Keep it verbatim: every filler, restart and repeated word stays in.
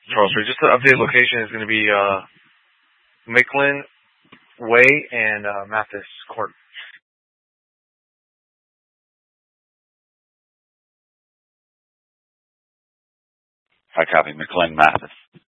Charles Street. Just the updated location is going to be uh, Micklin Way and uh, Mathis Court. I copy. McLean Mathis.